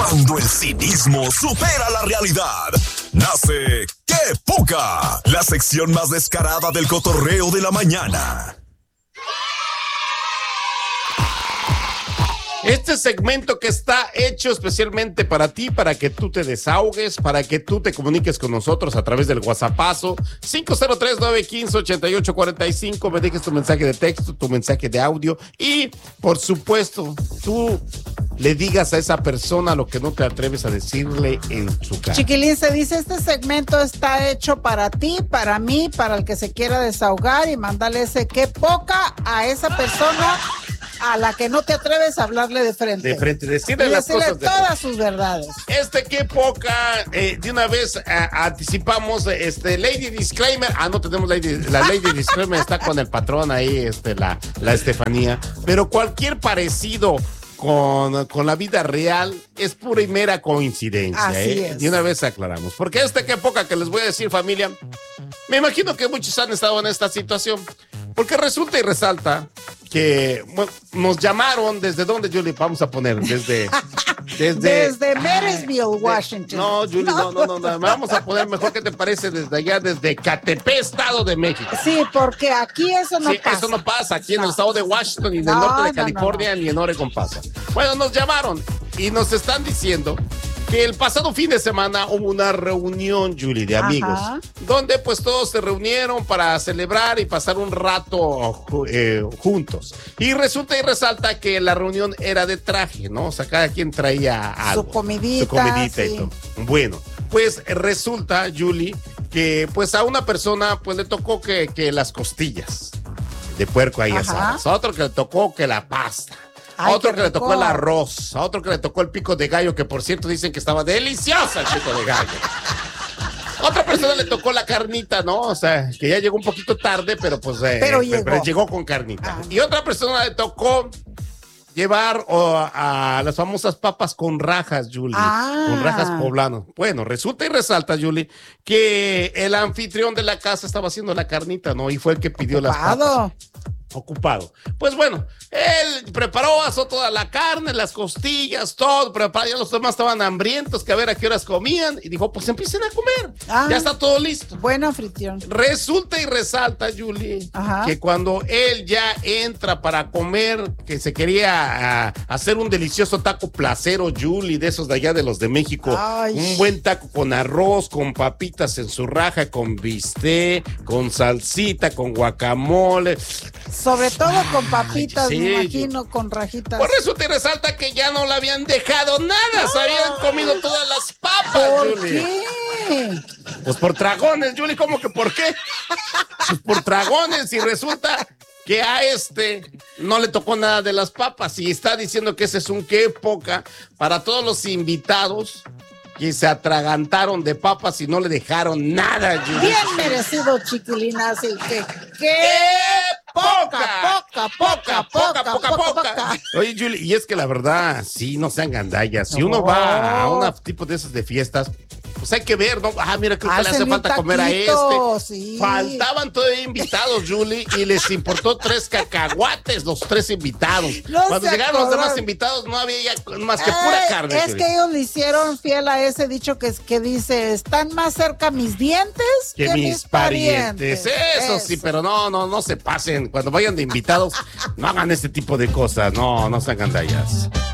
Cuando el cinismo supera la realidad, nace ¡Qué poca! La sección más descarada del cotorreo de la mañana. Este segmento que está hecho especialmente para ti, para que tú te desahogues, para que tú te comuniques con nosotros a través del WhatsAppazo 503-915-8845, me dejes tu mensaje de texto, tu mensaje de audio y, por supuesto, tú le digas a esa persona lo que no te atreves a decirle en su cara. Chiquilín, se dice, este segmento está hecho para ti, para mí, para el que se quiera desahogar y mandarle ese qué poca a esa persona a la que no te atreves a hablarle de frente. De frente, decirle las cosas de todas sus verdades. Qué poca, de una vez anticipamos, Lady Disclaimer. No tenemos la Lady Disclaimer, está con el patrón ahí, la Estefanía. Pero cualquier parecido con la vida real es pura y mera coincidencia. Así es. De una vez aclaramos. Porque qué poca que les voy a decir, familia, me imagino que muchos han estado en esta situación. Porque resulta y resalta que nos llamaron desde dónde, Julie, vamos a poner desde Marysville, Washington. No, Julie, no, vamos a poner mejor, ¿qué te parece? Desde allá, desde Catepec, Estado de México. Sí, porque aquí eso no pasa. Eso no pasa, aquí en el estado de Washington y en el norte de California ni en Oregon pasa. Bueno, nos llamaron y nos están diciendo que el pasado fin de semana hubo una reunión, Julie, de amigos, donde pues todos se reunieron para celebrar y pasar un rato juntos. Y resulta y resalta que la reunión era de traje, ¿no? O sea, cada quien traía algo. Su comidita sí. Y todo. Bueno, pues resulta, Julie, que pues a una persona pues le tocó que las costillas de puerco ahí asadas, a otro que le tocó que la pasta. A otro que le tocó el arroz, a otro que le tocó el pico de gallo, que por cierto dicen que estaba deliciosa el pico de gallo. Otra persona le tocó la carnita, ¿no? O sea, que ya llegó un poquito tarde, pero pues pero llegó con carnita. Y otra persona le tocó llevar a las famosas papas con rajas, Julie, con rajas poblanos. Bueno, resulta y resalta, Julie, que el anfitrión de la casa estaba haciendo la carnita, ¿no? Y fue el que pidió las papas. Ocupado. Pues bueno, él preparó, asó toda la carne, las costillas, todo preparado. Ya los demás estaban hambrientos, que a ver a qué horas comían. Y dijo, pues empiecen a comer. Ya está todo listo. Buena anfitrión. Resulta y resalta, Julie, que cuando él ya entra para comer, que se quería hacer un delicioso taco placero, Julie, de esos de allá de los de México. Un buen taco con arroz, con papitas en su raja, con bistec, con salsita, con guacamole. Sobre todo con papitas, me imagino, con rajitas. Pues resulta y resalta que ya no le habían dejado nada, se habían comido todas las papas, ¿Por Julie. qué? Pues por dragones, Julie, ¿cómo que por qué? Pues por dragones, y resulta que a no le tocó nada de las papas, y está diciendo que ese es un qué poca para todos los invitados que se atragantaron de papas y no le dejaron nada, Julie. Bien merecido, chiquilina, así que ¡qué poca! Oye, Julie, y es que la verdad, sí, no sean gandallas. Si uno va a un tipo de esas de fiestas, pues hay que ver, ¿no? Mira, creo que le hace falta comer a sí. Faltaban todavía invitados, Julie, y les importó 3 cacahuates los 3 invitados. Cuando llegaron los demás invitados, no había ya más que pura carne, Es Julie. que ellos le hicieron fiel a ese dicho que dice, están más cerca mis dientes que mis parientes. Eso sí, pero no se pasen. Cuando vayan de invitados, no hagan este tipo de cosas. No sean gandallas.